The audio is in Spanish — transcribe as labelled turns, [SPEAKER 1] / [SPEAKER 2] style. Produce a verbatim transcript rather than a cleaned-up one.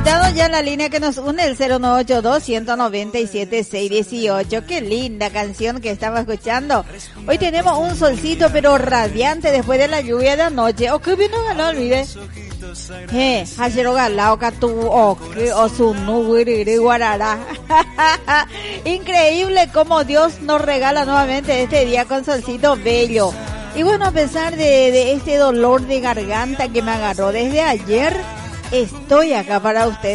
[SPEAKER 1] Habilitado ya la línea que nos une, el cero nueve ocho dos, uno nueve siete, seis uno ocho. Qué linda canción que estamos escuchando. Hoy tenemos un solcito pero radiante después de la lluvia de anoche. O que vino a no olvide. Eh, hashero galao katu o que o su nuguiri guarara. Increíble cómo Dios nos regala nuevamente este día con solcito bello. Y bueno, a pesar de, de este dolor de garganta que me agarró desde ayer, estoy acá para ustedes.